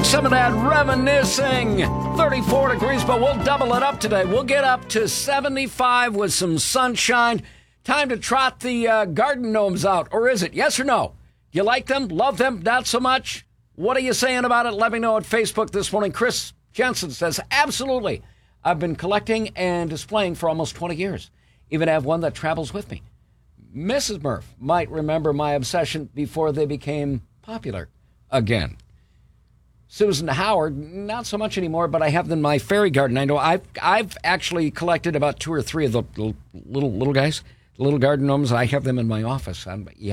some of that reminiscing. 34 degrees, but we'll double it up today. We'll get up to 75 with some sunshine. Time to trot the garden gnomes out, or is it? Yes or no? You like them? Love them? Not so much? What are you saying about it? Let me know at Facebook this morning. Chris Jensen says, absolutely. I've been collecting and displaying for almost 20 years. Even have one that travels with me. Mrs. Murph might remember my obsession before they became popular again. Susan Howard, not so much anymore, but I have them in my fairy garden. I know I've actually collected about 2 or 3 of the little guys, little garden gnomes. I have them in my office.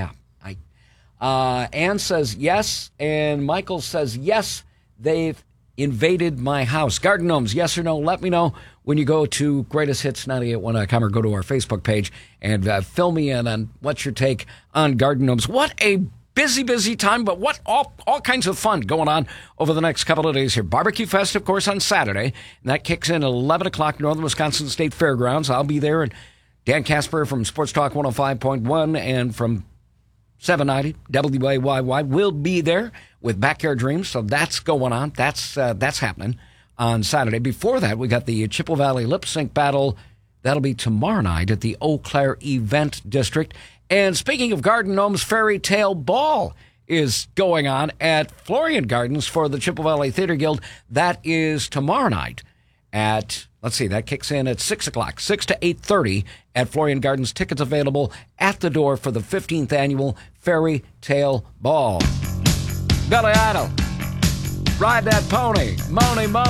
Ann says yes, and Michael says yes, they've invaded my house. Garden gnomes, yes or no? Let me know when you go to greatesthits981.com or go to our Facebook page and fill me in on what's your take on garden gnomes. What a busy time, but what all kinds of fun going on over the next couple of days here. Barbecue Fest, of course, on Saturday, and that kicks in at 11 o'clock, Northern Wisconsin State Fairgrounds. I'll be there, and Dan Casper from Sports Talk 105.1 and from 790 WAYY will be there with Backyard Dreams, so that's going on. That's happening on Saturday. Before that, we got the Chippewa Valley Lip Sync Battle. That'll be tomorrow night at the Eau Claire Event District. And speaking of garden gnomes, Fairy Tale Ball is going on at Florian Gardens for the Chippewa Valley Theater Guild. That is tomorrow night at, that kicks in at 6 o'clock, 6 to 8:30 at Florian Gardens. Tickets available at the door for the 15th annual Fairy Tale Ball. Billy Idol, ride that pony, Mony Mo.